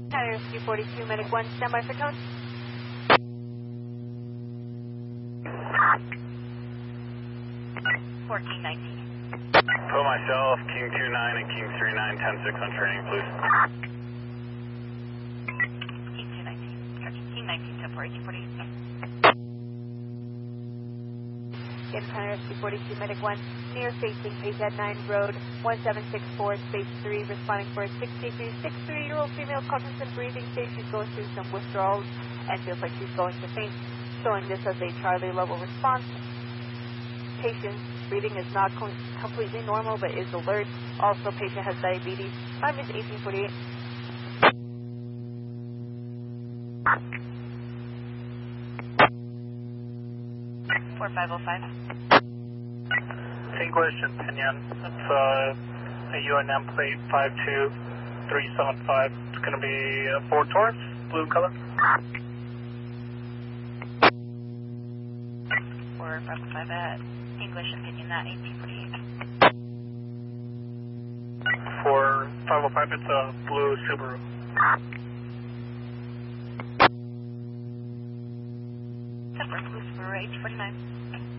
Tower 342, Medic 1, standby for tone. For King 19. Put myself, King 29 and King 39, 10-6 on training, please. King 219. Correction, King 19, 10 for 1848. Get Tower 342, Medic 1, near facing Payette 9 Road, 1764, space 3, responding for a 63-year-old female Parkinson breathing stage. She's going through some withdrawals and feels like she's going to faint, showing this as a Charlie level response. Patient's breathing is not completely normal but is alert. Also, patient has diabetes. Time is 1848. 4505. Same question, Pinyon. It's a UNM plate 52375. It's going to be a Ford Taurus, blue color. 4505 at English opinion, that 1848. For 505, it's a blue Subaru. Blue Subaru 1849.